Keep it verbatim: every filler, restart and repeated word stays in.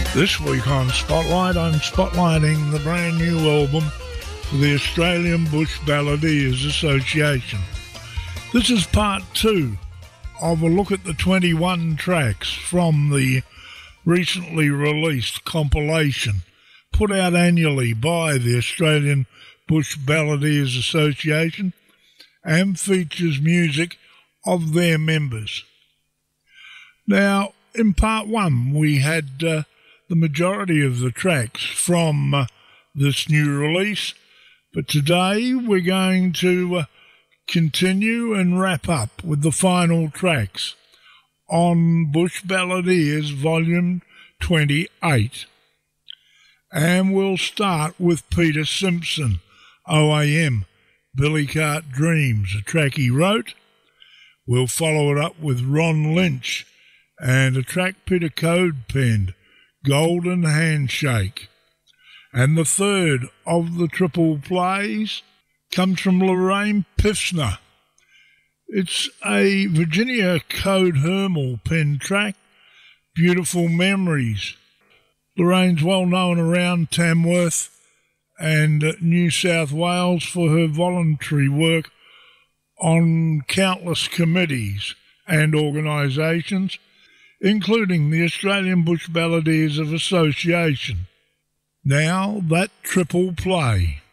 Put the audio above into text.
This week on Spotlight, I'm spotlighting the brand new album for the Australian Bush Balladeers Association. This is part two of a look at the twenty-one tracks from the recently released compilation put out annually by the Australian Bush Balladeers Association and features music of their members. Now, in part one, we had uh, the majority of the tracks from uh, this new release, but today we're going to uh, continue and wrap up with the final tracks on Bush Balladeers Volume twenty-eight. And we'll start with Peter Simpson, O A M, Billy Cart Dreams, a track he wrote. We'll follow it up with Ron Lynch and a track Peter Code penned, Golden Handshake. And the third of the triple plays comes from Lorraine Pfiffner. It's a Virginia Code Hermel pen track, Beautiful Memories. Lorraine's well known around Tamworth and New South Wales for her voluntary work on countless committees and organisations, including the Australian Bush Balladeers of Association. Now that triple play.